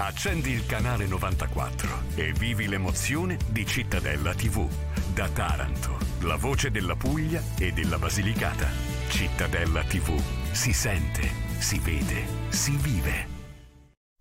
Accendi il canale 94 e vivi l'emozione di Cittadella TV. Da Taranto, la voce della Puglia e della Basilicata. Cittadella TV. Si sente, si vede, si vive.